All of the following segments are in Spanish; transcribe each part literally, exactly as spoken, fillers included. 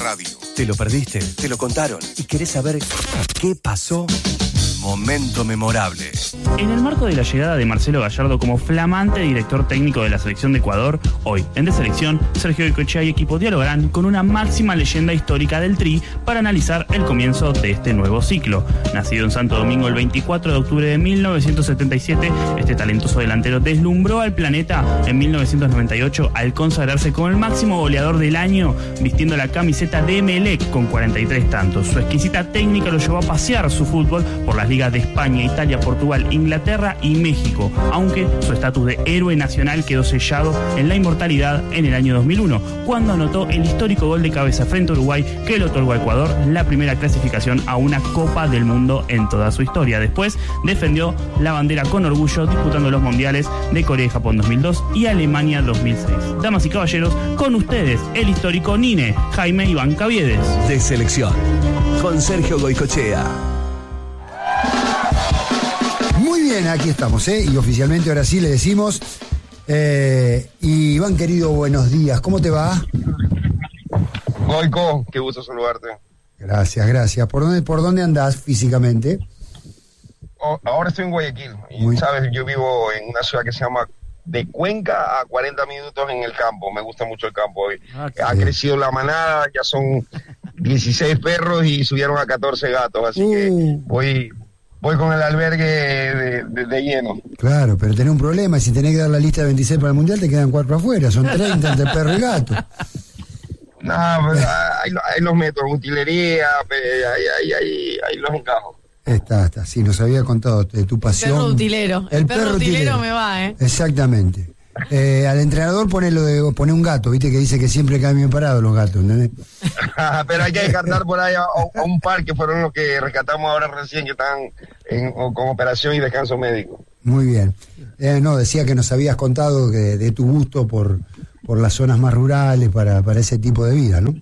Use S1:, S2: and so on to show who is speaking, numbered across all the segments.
S1: radio. ¿Te lo perdiste? ¿Te lo contaron? ¿Y querés saber qué pasó? Momento memorable.
S2: En el marco de la llegada de Marcelo Gallardo como flamante director técnico de la selección de Ecuador, hoy en De Selección, Sergio Goycochea y equipo dialogarán con una máxima leyenda histórica del Tri para analizar el comienzo de este nuevo ciclo. Nacido en Santo Domingo el veinticuatro de octubre de mil novecientos setenta y siete, este talentoso delantero deslumbró al planeta en mil novecientos noventa y ocho al consagrarse como el máximo goleador del año, vistiendo la camiseta de Emelec con cuarenta y tres tantos. Su exquisita técnica lo llevó a pasear su fútbol por las ligas de España, Italia, Portugal, Inglaterra y México, aunque su estatus de héroe nacional quedó sellado en la inmortalidad en el año dos mil uno, cuando anotó el histórico gol de cabeza frente a Uruguay que le otorgó a Ecuador la primera clasificación a una Copa del Mundo en toda su historia. Después defendió la bandera con orgullo disputando los mundiales de Corea y Japón dos mil dos y Alemania dos mil seis. Damas y caballeros, con ustedes el histórico Nine, Jaime Iván Caviedes.
S1: De Selección, con Sergio Goycochea.
S3: Muy bien, aquí estamos, ¿eh? Y oficialmente ahora sí le decimos. Eh, Iván, querido, buenos días. ¿Cómo te va?
S4: Goico, qué gusto saludarte.
S3: Gracias, gracias. ¿Por dónde, por dónde andás físicamente?
S4: Oh, ahora estoy en Guayaquil. Y
S3: Muy...
S4: sabes, yo vivo en una ciudad que se llama de Cuenca a cuarenta minutos en el campo. Me gusta mucho el campo.
S3: Ah,
S4: ha
S3: bien.
S4: crecido la manada, ya son dieciséis perros y subieron a catorce gatos. Así
S3: uh.
S4: que voy... Voy con el albergue de, de, de lleno.
S3: Claro, pero tenés un problema. Si tenés que dar la lista de veintiséis para el Mundial, te quedan cuatro afuera. Son treinta entre perro y gato.
S4: No, pero ahí, ahí los meto en utilería, ahí, ahí, ahí, ahí los encajo.
S3: Está, está. Sí, nos había contado de tu pasión.
S5: Perro utilero. El,
S3: El
S5: perro,
S3: perro
S5: utilero,
S3: utilero
S5: me va, ¿eh?
S3: Exactamente. Eh, al entrenador pone lo de pone un gato, viste que dice que siempre caen bien parados los gatos, ¿entendés?
S4: Pero hay que descartar por ahí a, a un par que fueron los que rescatamos ahora recién, que están en, con operación y descanso médico.
S3: Muy bien. Eh, no, decía que nos habías contado que de tu gusto por, por las zonas más rurales para, para ese tipo de vida, ¿no?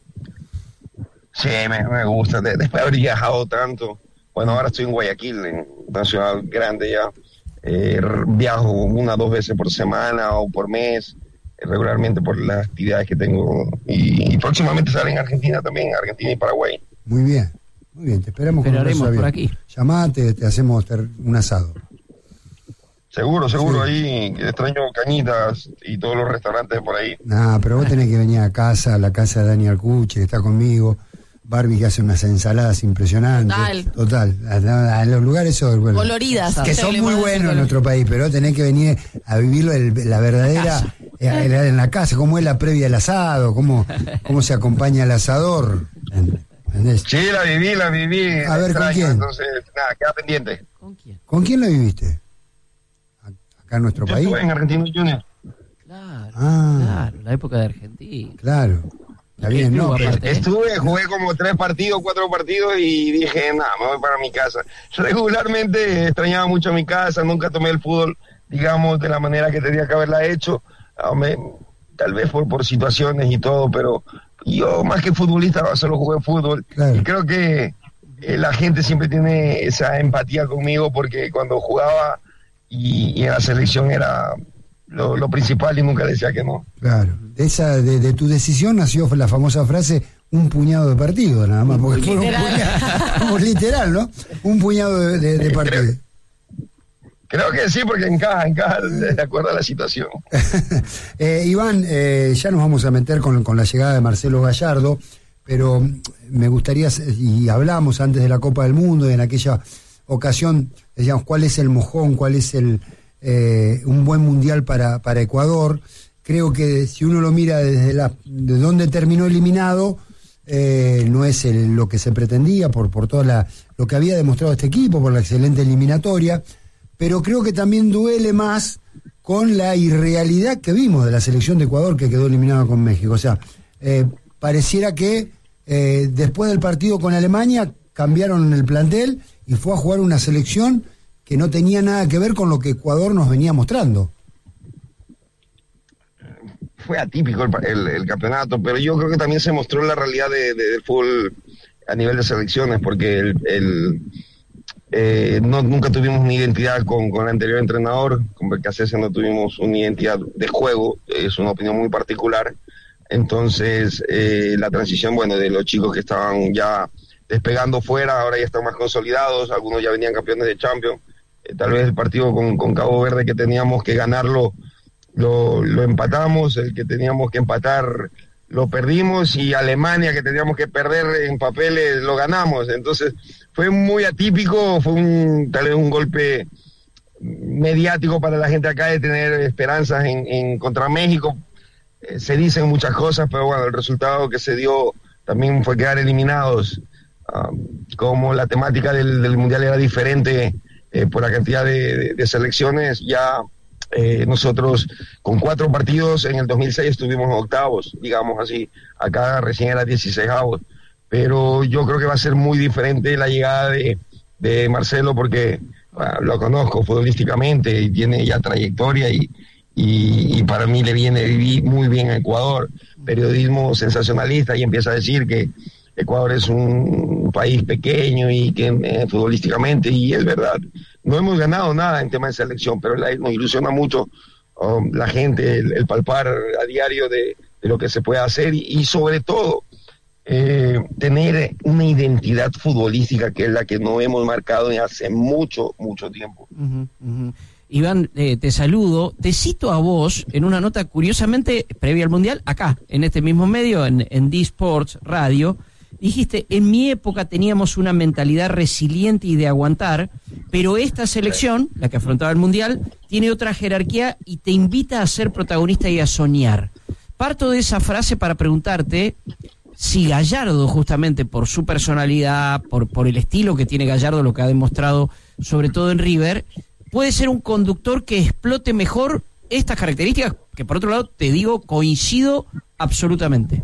S4: Sí, me, me gusta. De, después de haber viajado tanto. Bueno, ahora estoy en Guayaquil, en una ciudad grande ya. Eh, viajo una o dos veces por semana o por mes, eh, regularmente por las actividades que tengo. Y, y próximamente sale en Argentina también, Argentina y Paraguay.
S3: Muy bien, muy bien. Te esperamos con
S5: Esperaremos
S3: un
S5: por aquí.
S3: Llamate, te hacemos ter- un asado.
S4: Seguro, seguro.
S3: Sí.
S4: Ahí extraño Cañitas y todos los restaurantes por ahí.
S3: Nah, pero vos tenés que venir a casa, a la casa de Dani Alcuche, que está conmigo. Barbie que hace unas ensaladas impresionantes.
S5: Total.
S3: Total. A, a, a los lugares esos, bueno,
S5: Coloridas.
S3: que
S5: Se
S3: son
S5: le
S3: muy
S5: pone
S3: buenos en
S5: color.
S3: nuestro país, pero tenés que venir a vivirlo el, la verdadera eh, en, la, en la casa, cómo es la previa del asado, cómo, cómo se acompaña el asador. ¿Entendés?
S4: Sí, la viví, la viví.
S3: A ver, ¿con
S4: extraño,
S3: quién?
S4: Entonces, nada, queda pendiente.
S5: ¿Con quién?
S3: ¿Con quién la viviste? ¿Acá en nuestro
S4: Yo
S3: país?
S4: estuve en Argentino Junior.
S5: Claro,
S3: Ah.
S5: claro, la época de Argentina.
S3: Claro. Está bien, ¿no?
S5: Club aparte.
S4: Estuve, jugué como tres partidos, cuatro partidos y dije, nada, me voy para mi casa. Regularmente extrañaba mucho mi casa, nunca tomé el fútbol, digamos, de la manera que tenía que haberla hecho. Ah, me- tal vez por, por situaciones y todo, pero yo más que futbolista solo jugué fútbol.
S3: Claro.
S4: Y creo que eh, la gente siempre tiene esa empatía conmigo porque cuando jugaba y, y en la selección era lo, lo principal y nunca decía que no.
S3: Claro. De, esa, de, de tu decisión nació la famosa frase, un puñado de partidos, nada más, porque fue un
S5: Literal.
S3: puñado, como literal, ¿no? Un puñado de, de, de partidos.
S4: Creo que sí, porque encaja, encaja de acuerdo a la situación.
S3: eh, Iván, eh, ya nos vamos a meter con, con la llegada de Marcelo Gallardo, pero me gustaría, y hablamos antes de la Copa del Mundo, y en aquella ocasión decíamos cuál es el mojón, cuál es el eh, un buen mundial para, para Ecuador. Creo que si uno lo mira desde la, de dónde terminó eliminado, eh, no es el, lo que se pretendía por, por todo la, lo que había demostrado este equipo, por la excelente eliminatoria, pero creo que también duele más con la irrealidad que vimos de la selección de Ecuador que quedó eliminada con México. O sea, eh, pareciera que eh, después del partido con Alemania cambiaron el plantel y fue a jugar una selección que no tenía nada que ver con lo que Ecuador nos venía mostrando.
S4: Fue atípico el, el, el campeonato, pero yo creo que también se mostró la realidad de, de, del fútbol a nivel de selecciones, porque el, el eh, no, nunca tuvimos una identidad con, con el anterior entrenador, con Becasese no tuvimos una identidad de juego, es una opinión muy particular, Entonces, eh, la transición, bueno, de los chicos que estaban ya despegando fuera, ahora ya están más consolidados, algunos ya venían campeones de Champions. Eh, tal vez el partido con, con Cabo Verde que teníamos que ganarlo, lo, lo empatamos, el que teníamos que empatar lo perdimos, y Alemania que teníamos que perder en papeles lo ganamos. Entonces fue muy atípico, fue un, tal vez un golpe mediático para la gente acá de tener esperanzas en, en contra México. Eh, se dicen muchas cosas, pero bueno, el resultado que se dio también fue quedar eliminados. Um, como la temática del, del Mundial era diferente eh, por la cantidad de, de, de selecciones, ya Eh, nosotros con cuatro partidos en el dos mil seis estuvimos en octavos, digamos así, acá recién era dieciseisavos, pero yo creo que va a ser muy diferente la llegada de, de Marcelo, porque bueno, lo conozco futbolísticamente y tiene ya trayectoria, y, y, y para mí le viene vivir muy bien a Ecuador, periodismo sensacionalista, y empieza a decir que Ecuador es un país pequeño y que eh, futbolísticamente, y es verdad, no hemos ganado nada en tema de selección, pero la, nos ilusiona mucho um, la gente, el, el palpar a diario de, de lo que se puede hacer, y, y sobre todo eh, tener una identidad futbolística que es la que no hemos marcado en hace mucho, mucho tiempo.
S5: Uh-huh, uh-huh. Iván, eh, te saludo, te cito a vos en una nota curiosamente previa al Mundial, acá, en este mismo medio, en, en D-Sports Radio. Dijiste, en mi época teníamos una mentalidad resiliente y de aguantar, pero esta selección, la que afrontaba el Mundial, tiene otra jerarquía y te invita a ser protagonista y a soñar. Parto de esa frase para preguntarte si Gallardo, justamente por su personalidad, por, por el estilo que tiene Gallardo, lo que ha demostrado sobre todo en River, puede ser un conductor que explote mejor estas características, que por otro lado, te digo, coincido absolutamente.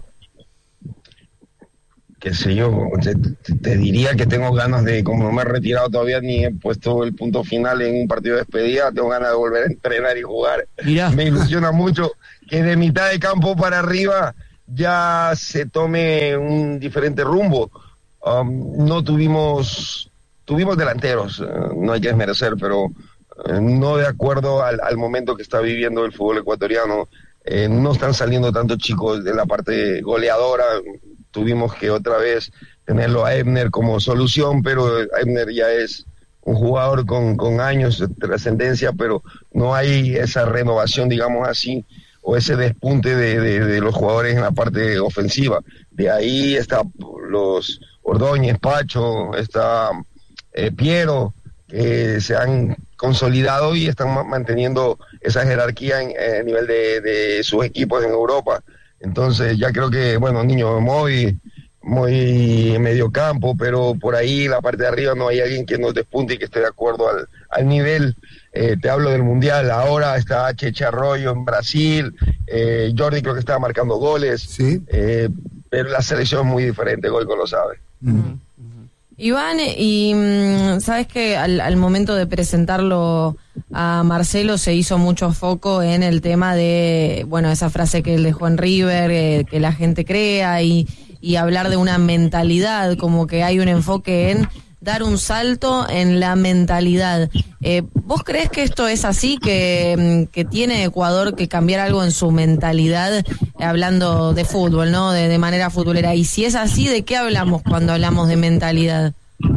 S4: Qué sé yo, te, te diría que tengo ganas de, como no me he retirado todavía ni he puesto el punto final en un partido de despedida, tengo ganas de volver a entrenar y jugar. Mirá. Me ilusiona mucho que de mitad de campo para arriba ya se tome un diferente rumbo. Um, no tuvimos, tuvimos delanteros, uh, no hay que desmerecer, pero uh, no de acuerdo al, al momento que está viviendo el fútbol ecuatoriano. Eh, no están saliendo tantos chicos de la parte goleadora. Tuvimos que otra vez tenerlo a Ebner como solución, pero Ebner ya es un jugador con, con años de trascendencia, pero no hay esa renovación, digamos así, o ese despunte de, de, de los jugadores en la parte ofensiva. De ahí está los Ordóñez, Pacho, está eh, Piero, que se han consolidado y están manteniendo esa jerarquía en, en nivel de, de sus equipos en Europa. Entonces ya creo que, bueno, niño, muy, muy medio campo, pero por ahí la parte de arriba no hay alguien que nos despunte y que esté de acuerdo al, al nivel. Eh, te hablo del Mundial, ahora está Cheche Arroyo en Brasil, eh, Jordi creo que estaba marcando goles,
S3: sí.
S4: eh, pero la selección es muy diferente, Goico lo sabe.
S3: Mm.
S6: Iván, y mmm, sabes que al, al momento de presentarlo a Marcelo se hizo mucho foco en el tema de, bueno, esa frase que él dejó en River, eh, que la gente crea, y, y hablar de una mentalidad, como que hay un enfoque en dar un salto en la mentalidad. Eh, ¿Vos crees que esto es así, que, que tiene Ecuador que cambiar algo en su mentalidad, eh, hablando de fútbol, ¿no? De, de manera futbolera. Y si es así, ¿de qué hablamos cuando hablamos de mentalidad?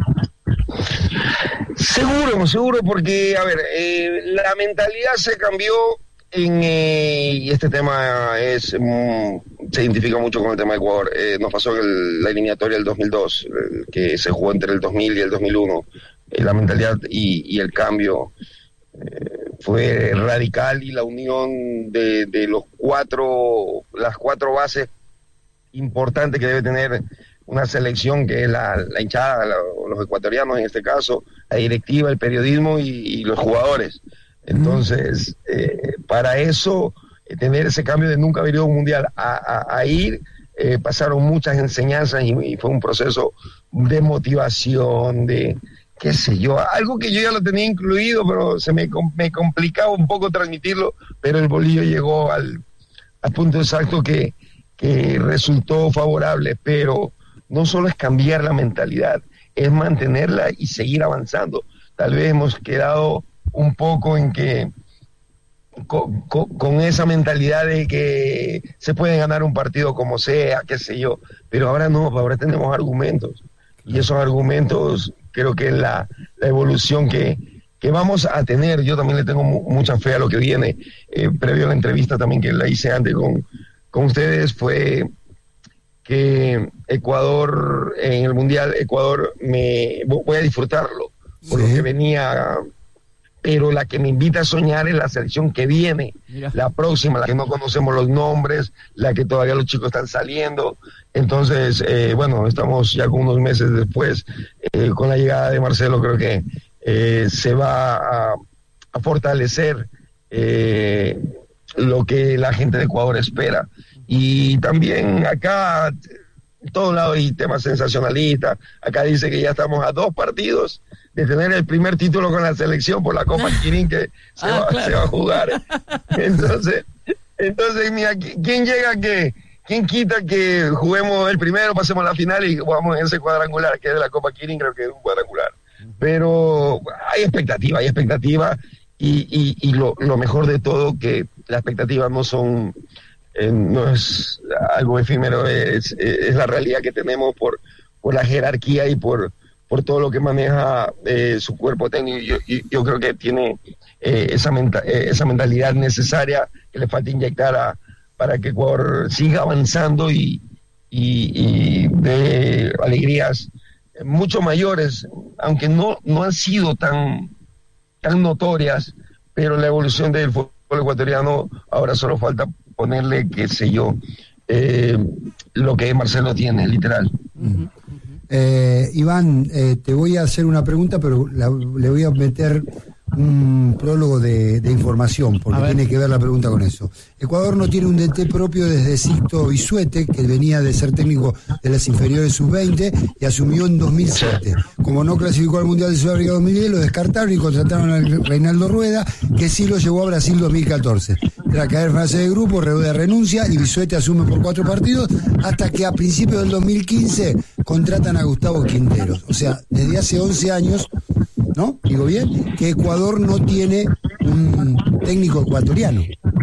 S4: Seguro, seguro, porque, a ver, eh, la mentalidad se cambió en, eh, y este tema es mm, se identifica mucho con el tema de Ecuador. Eh, nos pasó en el, la eliminatoria del dos mil dos, eh, que se jugó entre el dos mil y el dos mil uno. Eh, la mentalidad y, y el cambio eh, fue radical, y la unión de, de los cuatro, las cuatro bases importantes que debe tener una selección, que es la, la hinchada, la, los ecuatorianos en este caso, la directiva, el periodismo y, y los jugadores. Entonces, eh, para eso, eh, tener ese cambio de nunca haber ido a un mundial a, a, a ir, eh, pasaron muchas enseñanzas, y, y fue un proceso de motivación, de qué sé yo, algo que yo ya lo tenía incluido, pero se me, me complicaba un poco transmitirlo, pero el bolillo llegó al, al punto exacto que, que resultó favorable. Pero no solo es cambiar la mentalidad, es mantenerla y seguir avanzando. Tal vez hemos quedado un poco en que con, con, con esa mentalidad de que se puede ganar un partido como sea, qué sé yo, pero ahora no, ahora tenemos argumentos, y esos argumentos creo que es la, la evolución que, que vamos a tener. Yo también le tengo mu- mucha fe a lo que viene. Eh, previo a la entrevista también que la hice antes con, con ustedes, fue que Ecuador, en el Mundial, Ecuador, me voy a disfrutarlo, por sí. lo que venía, pero la que me invita a soñar es la selección que viene, Mira. la próxima, la que no conocemos los nombres, la que todavía los chicos están saliendo. Entonces, eh, bueno, estamos ya con unos meses después, eh, con la llegada de Marcelo, creo que eh, se va a, a fortalecer eh, lo que la gente de Ecuador espera. Y también acá, en todos lados hay temas sensacionalistas. Acá dice que ya estamos a dos partidos de tener el primer título con la selección por la Copa Quirín que se, ah, va, claro. se va a jugar. Entonces, entonces mira, ¿quién llega que... ¿Quién quita que juguemos el primero, pasemos a la final y jugamos en ese cuadrangular, que es de la Copa Quirín, creo que es un cuadrangular? Pero hay expectativa, hay expectativa, y, y, y lo, lo mejor de todo, que las expectativas no son, eh, no es algo efímero, es, es la realidad que tenemos por, por la jerarquía y por, por todo lo que maneja eh, su cuerpo técnico. Yo, yo, yo creo que tiene eh, esa, menta, eh, esa mentalidad necesaria que le falta inyectar a para que Ecuador siga avanzando y, y, y de alegrías mucho mayores, aunque no, no han sido tan, tan notorias, pero la evolución del fútbol ecuatoriano ahora solo falta ponerle, qué sé yo, eh, lo que Marcelo tiene, literal.
S3: Uh-huh. Eh, Iván, eh, te voy a hacer una pregunta, pero la, le voy a meter un prólogo de, de información, porque tiene que ver la pregunta con eso. Ecuador no tiene un D T propio desde Sixto Bisuete, que venía de ser técnico de las inferiores sub veinte y asumió en dos mil siete. Como no clasificó al Mundial de Sudáfrica dos mil diez, lo descartaron y contrataron a Reinaldo Rueda, que sí lo llevó a Brasil dos mil catorce. Tras caer en fase de grupo, Rueda renuncia y Bisuete asume por cuatro partidos, hasta que a principios del dos mil quince contratan a Gustavo Quinteros. O sea, desde hace once años, ¿no? Digo bien, que Ecuador no tiene un técnico ecuatoriano.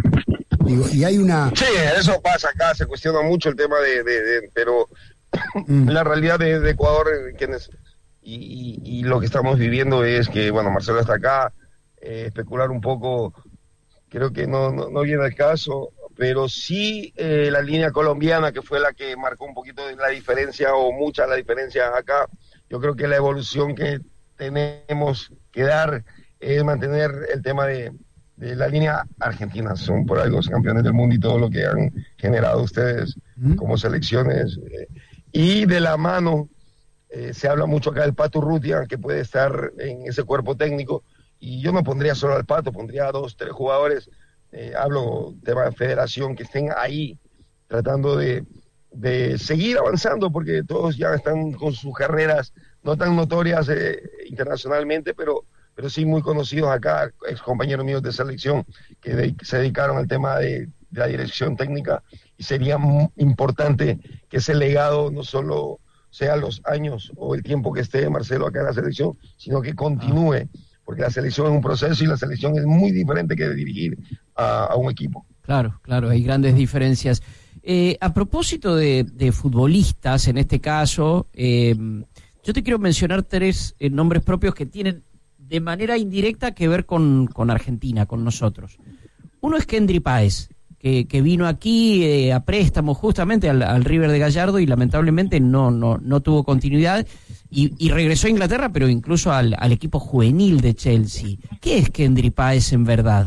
S3: Digo, y hay una...
S4: Sí, eso pasa acá, se cuestiona mucho el tema de... de, de pero mm. la realidad de, de Ecuador, quienes y, y, y lo que estamos viviendo es que, bueno, Marcelo está acá, eh, especular un poco, creo que no, no, no viene al caso, pero sí eh, la línea colombiana, que fue la que marcó un poquito de la diferencia, o mucha la diferencia acá. Yo creo que la evolución que tenemos que dar es mantener el tema de, de la línea argentina. Son por algo los campeones del mundo y todo lo que han generado ustedes ¿Mm? como selecciones. Eh, y de la mano, eh, se habla mucho acá del Pato Urrutia, que puede estar en ese cuerpo técnico, y yo no pondría solo al Pato, pondría a dos, tres jugadores, eh, hablo tema de federación, que estén ahí tratando de, de seguir avanzando, porque todos ya están con sus carreras no tan notorias eh, internacionalmente, pero, pero sí muy conocidos acá, ex compañeros míos de selección que, de, que se dedicaron al tema de, de la dirección técnica, y sería muy importante que ese legado no solo sea los años o el tiempo que esté Marcelo acá en la selección, sino que continúe, porque la selección es un proceso y la selección es muy diferente que dirigir a, a un equipo.
S5: Claro, claro, hay grandes diferencias. Eh, a propósito de, de futbolistas, en este caso, eh, yo te quiero mencionar tres eh, nombres propios que tienen de manera indirecta que ver con, con Argentina, con nosotros. Uno es Kendry Páez, que, que vino aquí eh, a préstamo justamente al, al River de Gallardo y lamentablemente no, no, no tuvo continuidad y, y regresó a Inglaterra, pero incluso al, al equipo juvenil de Chelsea. ¿Qué es Kendry Páez en verdad?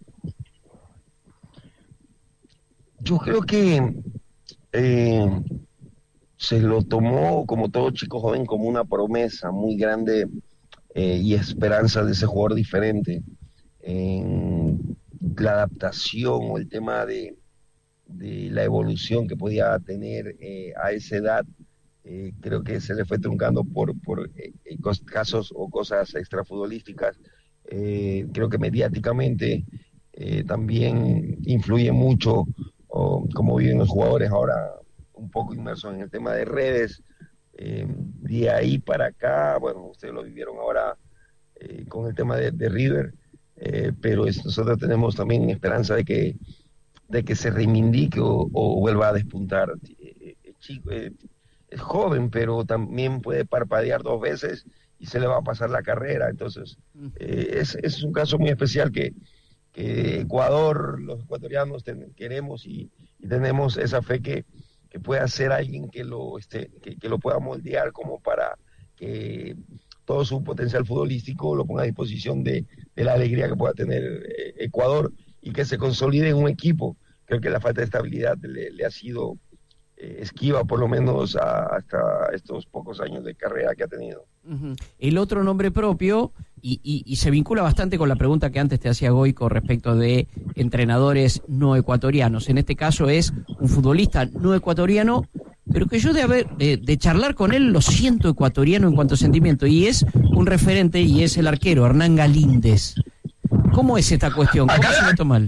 S4: Yo creo que eh, se lo tomó, como todo chico joven, como una promesa muy grande eh, y esperanza de ese jugador diferente. En la adaptación o el tema de, de la evolución que podía tener eh, a esa edad, eh, creo que se le fue truncando por, por eh, casos o cosas extrafutbolísticas. Eh, creo que mediáticamente eh, también influye mucho, o como viven los jugadores ahora, un poco inmersos en el tema de redes. Eh, de ahí para acá, bueno, ustedes lo vivieron ahora eh, con el tema de, de River. eh, pero es, nosotros tenemos también esperanza de que, de que se reivindique o, o vuelva a despuntar. Eh, eh, chico, eh, es joven, pero también puede parpadear dos veces y se le va a pasar la carrera. Entonces, eh, es, es un caso muy especial que, que Ecuador, los ecuatorianos ten, queremos y, y tenemos esa fe que, que pueda ser alguien que lo, este, que, que lo pueda moldear como para que todo su potencial futbolístico lo ponga a disposición de, de la alegría que pueda tener eh, Ecuador y que se consolide en un equipo. Creo que la falta de estabilidad le, le ha sido eh, esquiva, por lo menos a, hasta estos pocos años de carrera que ha tenido.
S5: Uh-huh. El otro nombre propio, y, y, y se vincula bastante con la pregunta que antes te hacía Goico respecto de entrenadores no ecuatorianos. En este caso es un futbolista no ecuatoriano, pero que yo de haber de, de charlar con él lo siento ecuatoriano en cuanto a sentimiento, y es un referente y es el arquero Hernán Galíndez. ¿Cómo es esta cuestión? ¿Cómo acá, se lo toma?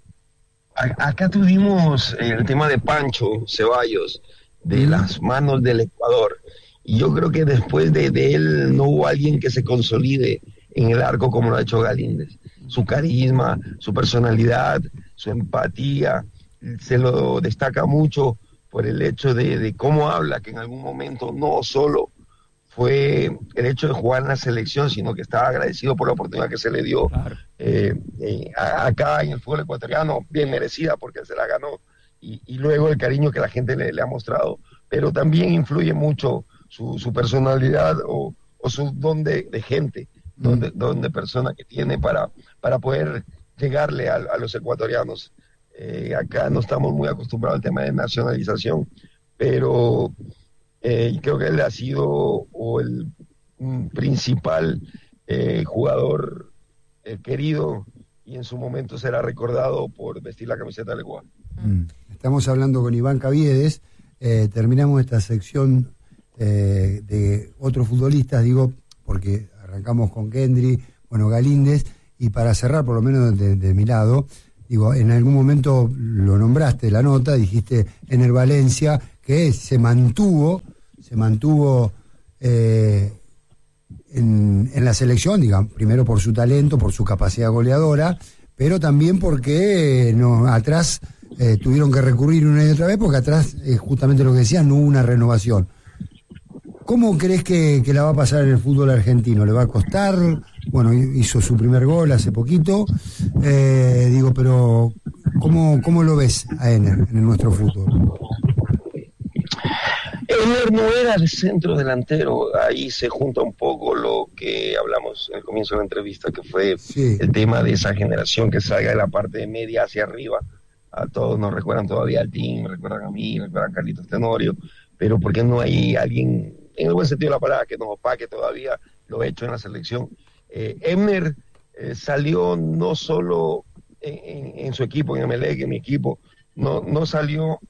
S4: Acá tuvimos el tema de Pancho Ceballos, de las manos del Ecuador, y yo creo que después de, de él no hubo alguien que se consolide en el arco como lo ha hecho Galíndez. Su carisma, su personalidad, su empatía, se lo destaca mucho por el hecho de, de cómo habla, que en algún momento no solo fue el hecho de jugar en la selección, sino que estaba agradecido por la oportunidad que se le dio claro. eh, eh, acá en el fútbol ecuatoriano, bien merecida porque se la ganó, y, y luego el cariño que la gente le, le ha mostrado, pero también influye mucho su, su personalidad o, o su don de, de gente, mm. don, de, don de persona que tiene para, para poder llegarle a, a los ecuatorianos. Eh, acá no estamos muy acostumbrados al tema de nacionalización, pero eh, creo que él ha sido o el um, principal eh, jugador eh, querido, y en su momento será recordado por vestir la camiseta del Ecuador.
S3: Mm. Estamos hablando con Iván Caviedes, eh, terminamos esta sección eh, de otros futbolistas, digo, porque arrancamos con Kendry, bueno, Galíndez, y para cerrar, por lo menos de, de mi lado, digo, en algún momento lo nombraste, la nota, dijiste Ener Valencia, que se mantuvo, se mantuvo eh, en, en la selección, digamos, primero por su talento, por su capacidad goleadora, pero también porque eh, no, atrás eh, tuvieron que recurrir una y otra vez, porque atrás, eh, justamente lo que decías, no hubo una renovación. ¿Cómo crees que, que la va a pasar en el fútbol argentino? ¿Le va a costar? Bueno, hizo su primer gol hace poquito, eh, digo, pero ¿cómo, cómo lo ves a Ener en nuestro fútbol?
S4: Ener no era el centro delantero, ahí se junta un poco lo que hablamos en el comienzo de la entrevista, que fue sí. el tema de esa generación que salga de la parte de media hacia arriba. A todos nos recuerdan todavía al team, me recuerdan a mí, me recuerdan a Carlitos Tenorio, pero ¿por qué no hay alguien, en el buen sentido de la palabra, que nos opaque todavía lo hecho en la selección? Eh, Ener eh, salió no solo en, en, en su equipo, en Emelec, en mi equipo, no, no salió,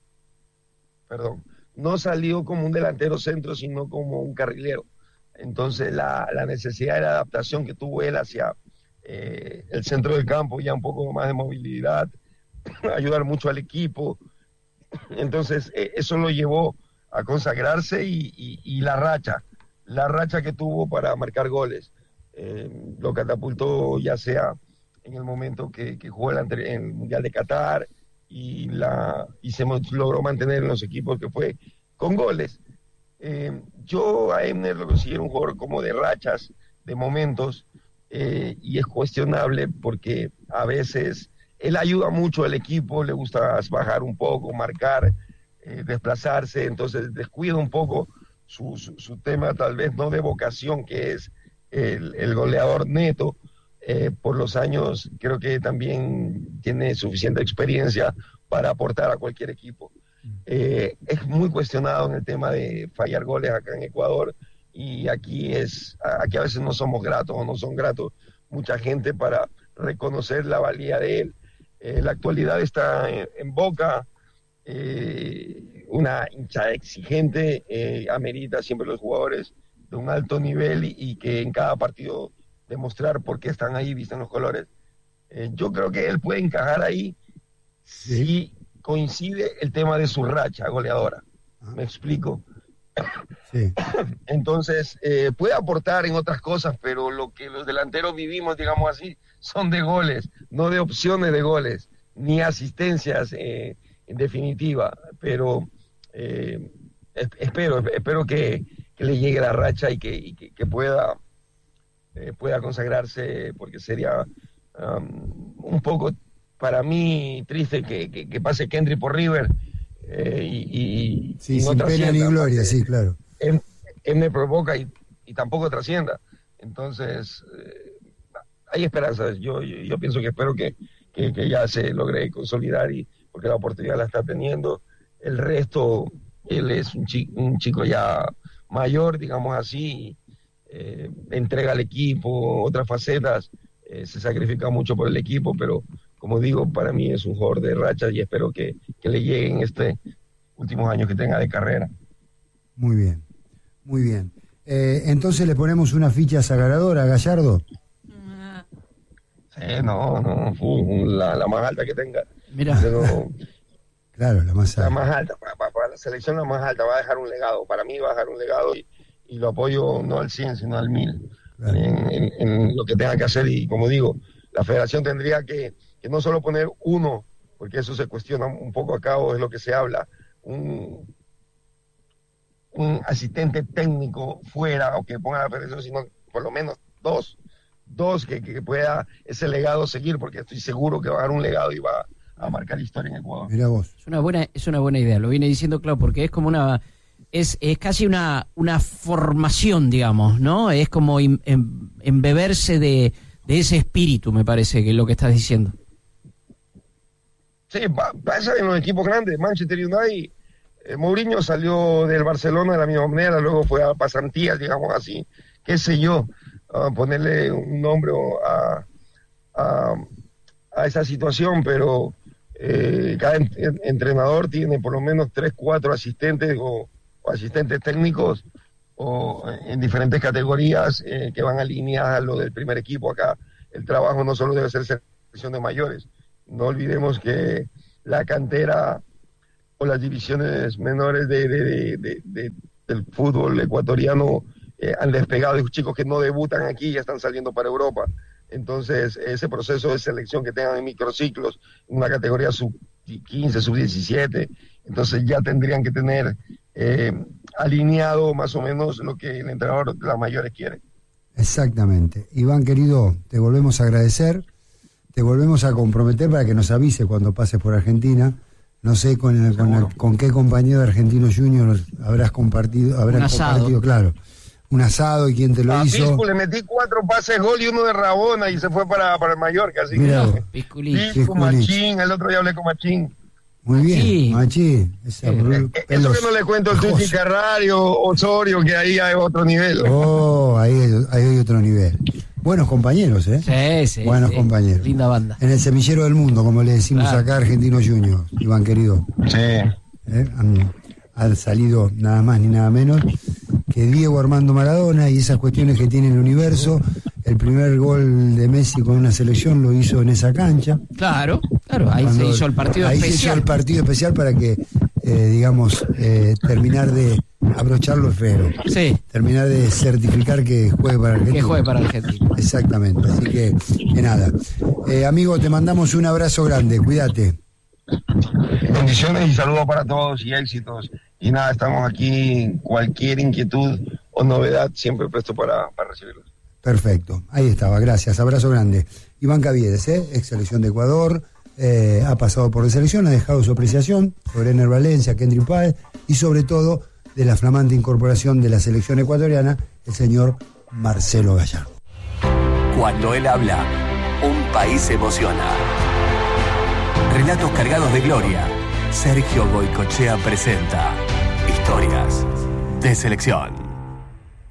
S4: perdón, no salió como un delantero centro, sino como un carrilero. Entonces la, la necesidad de la adaptación que tuvo él hacia eh, el centro del campo, ya un poco más de movilidad, ayudar mucho al equipo, entonces eh, eso lo llevó a consagrarse, y, y, y la racha, la racha que tuvo para marcar goles, eh, lo catapultó ya sea en el momento que, que jugó el, en el Mundial de Qatar, y la y se logró mantener en los equipos que fue con goles. Eh, yo a Ener lo considero un jugador como de rachas, de momentos, eh, y es cuestionable porque a veces él ayuda mucho al equipo, le gusta bajar un poco, marcar, eh, desplazarse, entonces descuida un poco su, su, su tema tal vez no de vocación, que es el, el goleador neto. Eh, por los años creo que también tiene suficiente experiencia para aportar a cualquier equipo. Eh, es muy cuestionado en el tema de fallar goles acá en Ecuador, y aquí es aquí a veces no somos gratos o no son gratos mucha gente para reconocer la valía de él. Eh, la actualidad está en, en Boca, eh, una hinchada exigente, eh, amerita siempre los jugadores de un alto nivel, y, y que en cada partido demostrar por qué están ahí, visten los colores. Eh, yo creo que él puede encajar ahí sí. si coincide el tema de su racha goleadora. Ah. ¿Me explico?
S3: Sí.
S4: Entonces, eh, puede aportar en otras cosas, pero lo que los delanteros vivimos, digamos así, son de goles, no de opciones de goles, ni asistencias eh, en definitiva. Pero eh, espero, espero que, que le llegue la racha y que, y que, que pueda, eh, pueda consagrarse, porque sería um, un poco para mí triste que, que, que pase Kendry por River eh, y, y,
S3: sí,
S4: y no
S3: sin pena ni gloria, sí, claro.
S4: Él, él me provoca y, y tampoco trascienda. Entonces, eh, hay esperanzas. Yo, yo, yo pienso que espero que, que, que ya se logre consolidar, y porque la oportunidad la está teniendo. El resto, él es un chico, un chico ya mayor, digamos así, eh, entrega al equipo, otras facetas, eh, se sacrifica mucho por el equipo, pero como digo, para mí es un jugador de rachas y espero que, que le lleguen estos últimos años que tenga de carrera.
S3: Muy bien, muy bien. Eh, entonces le ponemos una ficha sagradora a Gallardo.
S4: Sí, no, no, uh, la, la más alta que tenga.
S5: Mira.
S3: Pero, claro, la más alta.
S4: La más alta, para, para, para la selección la más alta, va a dejar un legado. Para mí va a dejar un legado y, y lo apoyo no al cien, sino al mil. Claro. En, en, en lo que tenga que hacer, y como digo, la federación tendría que, que no solo poner uno, porque eso se cuestiona un poco acá, o es lo que se habla, un, un asistente técnico fuera, o que ponga la federación, sino por lo menos dos, dos que, que pueda ese legado seguir, porque estoy seguro que va a dar un legado y va a marcar historia en Ecuador.
S3: Mira vos.
S5: Es una buena, es una buena idea, lo viene diciendo claro, porque es como una, es, es casi una, una formación, digamos, ¿no? Es como em, em, embeberse de, de ese espíritu, me parece que es lo que estás diciendo.
S4: Sí, pasa en los equipos grandes. Manchester United, eh, Mourinho salió del Barcelona de la misma manera, luego fue a pasantías, digamos así, qué sé yo, uh, ponerle un nombre a, a, a esa situación, pero eh, cada en, en, entrenador tiene por lo menos tres, cuatro asistentes o, o asistentes técnicos o en diferentes categorías eh, que van alineadas a lo del primer equipo. Acá el trabajo no solo debe ser selección de mayores. No olvidemos que la cantera o las divisiones menores de, de, de, de, de, del fútbol ecuatoriano eh, han despegado, de chicos que no debutan aquí y ya están saliendo para Europa. Entonces, ese proceso de selección que tengan en microciclos, una categoría sub quince, sub diecisiete, entonces ya tendrían que tener eh, alineado más o menos lo que el entrenador de las mayores quiere.
S3: Exactamente. Iván, querido, te volvemos a agradecer. Te volvemos a comprometer para que nos avise cuando pases por Argentina. No sé con, el, con, el, con qué compañero de Argentinos Juniors habrás compartido, habrás compartido, claro, un asado, y quién te lo
S4: a
S3: hizo.
S4: Piscu le metí cuatro pases gol y uno de Rabona y se fue para, para el Mallorca, así
S3: Mirá,
S4: que
S5: Pisculich.
S4: Piscu, Machín, el otro día hablé con Machín.
S3: Muy bien,
S5: Sí.
S3: Machín. Esa,
S4: Eh, eh, eso
S3: los,
S4: que no le cuento el Tuti Carrario, Osorio, que ahí hay otro nivel.
S3: Oh, ahí, ahí hay otro nivel. Buenos compañeros, ¿eh?
S5: Sí, sí.
S3: Buenos
S5: sí.
S3: compañeros.
S5: Linda banda.
S3: En el semillero del mundo, como le decimos
S5: Claro.
S3: acá, Argentinos Juniors, Iván, querido.
S4: Sí.
S3: ¿Eh? Han, han salido nada más ni nada menos que Diego Armando Maradona y esas cuestiones que tiene el universo. El primer gol de Messi con una selección lo hizo en esa cancha.
S5: Claro, claro, ahí
S3: Cuando-
S5: se hizo el partido
S3: ahí
S5: especial.
S3: se hizo el partido especial para que, eh, digamos, eh, terminar de abrocharlo es feo.
S5: Sí,
S3: Terminar de certificar que juegue para Argentina.
S5: que juegue para Argentina.
S3: Exactamente, así que, que nada. Eh, amigo, te mandamos un abrazo grande, cuídate.
S4: Bendiciones y saludos para todos y éxitos. Y nada, estamos aquí. Cualquier inquietud o novedad, siempre presto para, para recibirlos.
S3: Perfecto, ahí estaba, gracias, abrazo grande. Iván Caviedes, ¿eh? Ex selección de Ecuador, eh, ha pasado por la selección, ha dejado su apreciación sobre Ener Valencia, Kendry Páez y sobre todo de la flamante incorporación de la selección ecuatoriana, el señor Marcelo Gallardo.
S1: Cuando él habla, un país se emociona. Relatos cargados de gloria. Sergio Goycochea presenta Historias de Selección.